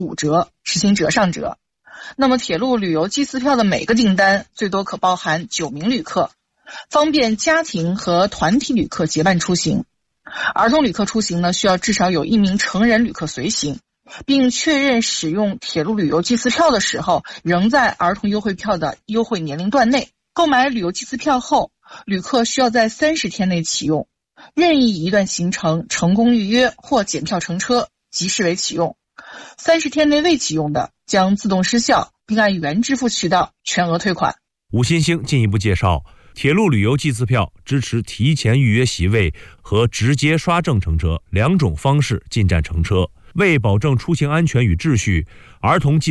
5折，实行折上折。那么铁路旅游祭祀票的每个订单最多可包含9名旅客，方便家庭和团体旅客结伴出行。儿童旅客出行呢，需要至少有1名成人旅客随行，并确认使用铁路旅游祭祀票的时候仍在儿童优惠票的优惠年龄段内。购买旅游祭祀票后，旅客需要在30天内启用，任意一段行程成功预约或检票乘车即视为启用，30天内未启用的将自动失效，并按原支付渠道全额退款。 吴新兴进一步介绍，铁路旅游祭祀票支持提前预约席位和直接刷证乘车2种方式进站乘车。为保证出行安全与秩序，儿童祭